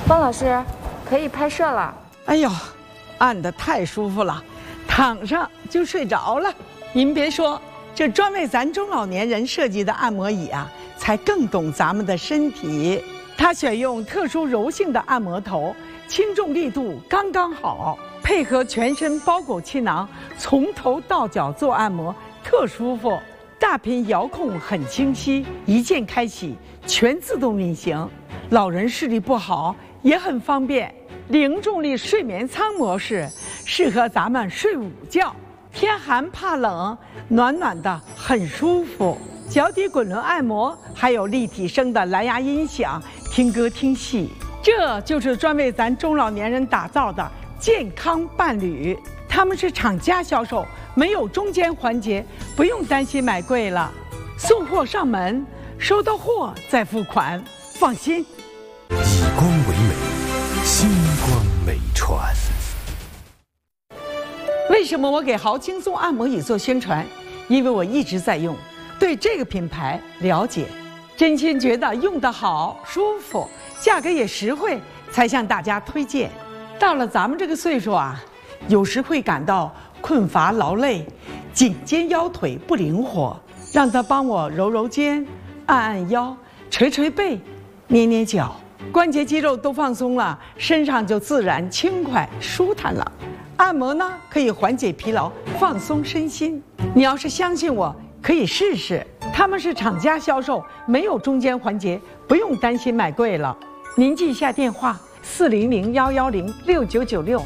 方老师，可以拍摄了。 哎呦，按得太舒服了，躺上就睡着了。您别说，这专为咱中老年人设计的按摩椅啊，才更懂咱们的身体。它选用特殊柔性的按摩头，轻重力度刚刚好，配合全身包裹气囊，从头到脚做按摩特舒服。大屏遥控很清晰，一键开启，全自动运行。老人视力不好也很方便。零重力睡眠舱模式适合咱们睡午觉，天寒怕冷，暖暖的很舒服。脚底滚轮按摩，还有立体声的蓝牙音响，听歌听戏。这就是专为咱中老年人打造的健康伴侣。他们是厂家销售，没有中间环节，不用担心买贵了。送货上门，收到货再付款，放心。 以光为美，星光美传。 为什么我给豪轻松按摩椅做宣传？因为我一直在用，对这个品牌了解，真心觉得用得好、舒服，价格也实惠，才向大家推荐。到了咱们这个岁数啊，有时会感到困乏劳累，颈肩腰腿不灵活，让他帮我揉揉肩、按按腰、捶捶背、捏捏脚，关节肌肉都放松了，身上就自然轻快舒坦了。按摩呢，可以缓解疲劳，放松身心。你要是相信我，可以试试。他们是厂家销售，没有中间环节，不用担心买贵了。您记一下电话：400-110-6996。